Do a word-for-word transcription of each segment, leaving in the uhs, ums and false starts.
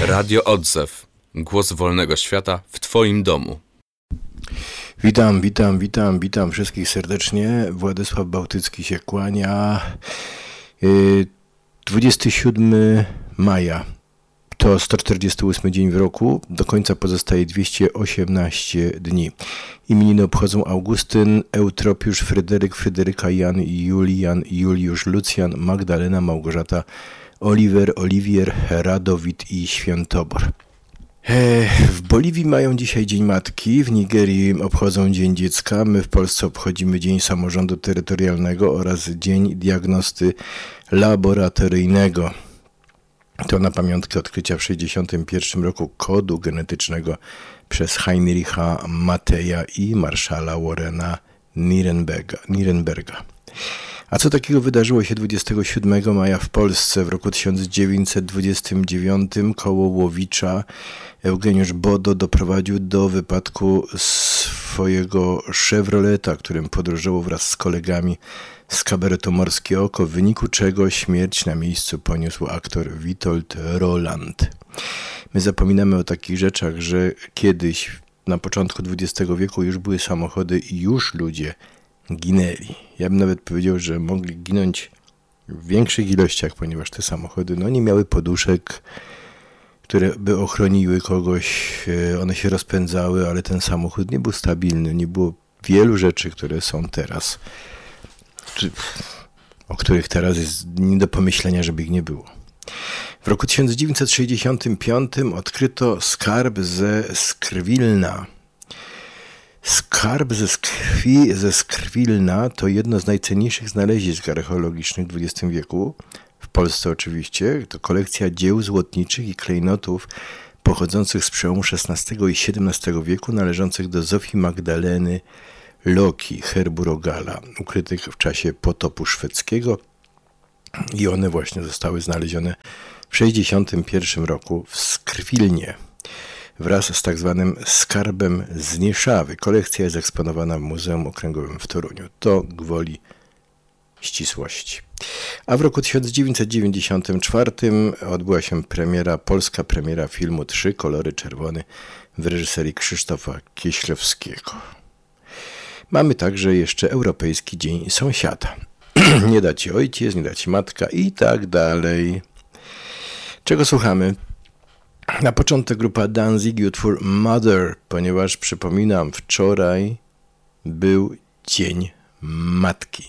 Radio Odzew. Głos wolnego świata w Twoim domu. Witam, witam, witam, witam wszystkich serdecznie. Władysław Bałtycki się kłania. dwudziestego siódmego maja to sto czterdziesty ósmy dzień w roku. Do końca pozostaje dwieście osiemnaście dni. Imieniny obchodzą Augustyn, Eutropiusz, Fryderyk, Fryderyka, Jan, Julian, Juliusz, Lucjan, Magdalena, Małgorzata, Oliver, Oliwier, Radowid i Świętobor. W Boliwii mają dzisiaj Dzień Matki, w Nigerii obchodzą Dzień Dziecka, my w Polsce obchodzimy Dzień Samorządu Terytorialnego oraz Dzień Diagnosty Laboratoryjnego. To na pamiątkę odkrycia w sześćdziesiątym pierwszym roku kodu genetycznego przez Heinricha Mateja i marszala Warrena Nirenberga. Nirenberga. A co takiego wydarzyło się dwudziestego siódmego maja w Polsce? W roku tysiąc dziewięćset dwudziestym dziewiątym koło Łowicza Eugeniusz Bodo doprowadził do wypadku swojego Chevroleta, którym podróżował wraz z kolegami z kabaretu Morskie Oko, w wyniku czego śmierć na miejscu poniósł aktor Witold Roland. My zapominamy o takich rzeczach, że kiedyś, na początku dwudziestego wieku, już były samochody i już ludzie ginęli. Ja bym nawet powiedział, że mogli ginąć w większych ilościach, ponieważ te samochody no, nie miały poduszek, które by ochroniły kogoś. One się rozpędzały, ale ten samochód nie był stabilny. Nie było wielu rzeczy, które są teraz, o których teraz jest nie do pomyślenia, żeby ich nie było. W roku tysiąc dziewięćset sześćdziesiątym piątym odkryto skarb ze Skrwilna. Skarb ze, Skrwi, ze Skrwilna to jedno z najcenniejszych znalezisk archeologicznych w dwudziestym wieku, w Polsce oczywiście. To kolekcja dzieł złotniczych i klejnotów pochodzących z przełomu szesnastego i siedemnastego wieku, należących do Zofii Magdaleny Loki, herbu Rogala, ukrytych w czasie potopu szwedzkiego, i one właśnie zostały znalezione w sześćdziesiątym pierwszym roku w Skrwilnie wraz z tak zwanym skarbem z Nieszawy. Kolekcja jest eksponowana w Muzeum Okręgowym w Toruniu. To gwoli ścisłości. A w roku tysiąc dziewięćset dziewięćdziesiątym czwartym odbyła się premiera, polska premiera filmu Trzy kolory czerwony w reżyserii Krzysztofa Kieślowskiego. Mamy także jeszcze Europejski Dzień Sąsiada. Nie da ci ojciec, nie da ci matka i tak dalej. Czego słuchamy? Na początek grupa Danzig i utwór Mother, ponieważ przypominam, wczoraj był Dzień Matki.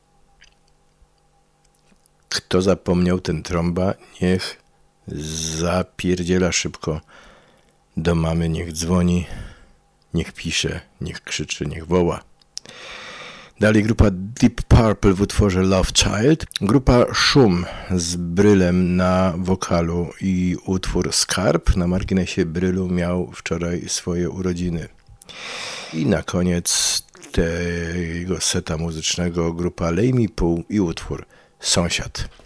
Kto zapomniał, ten trąba, niech zapierdziela szybko do mamy, niech dzwoni, niech pisze, niech krzyczy, niech woła. Dalej grupa Deep Purple w utworze Love Child. Grupa Szum z Brylem na wokalu i utwór Skarb. Na marginesie, Brylu miał wczoraj swoje urodziny. I na koniec tego seta muzycznego grupa Lej mi pół i utwór Sąsiad.